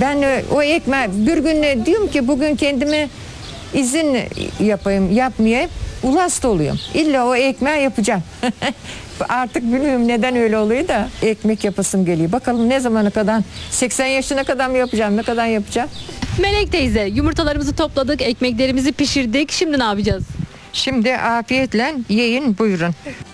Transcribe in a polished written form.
Ben o ekmeği bir gün diyorum ki bugün kendime izin yapmayayım. Ulas da oluyorum. İlla o ekmeği yapacağım. Artık bilmiyorum neden öyle oluyor da ekmek yapasım geliyor. Bakalım ne zamana kadar 80 yaşına kadar mı yapacağım, ne kadar yapacağım? Melek teyze, yumurtalarımızı topladık, ekmeklerimizi pişirdik. Şimdi ne yapacağız? Şimdi afiyetle yiyin buyurun.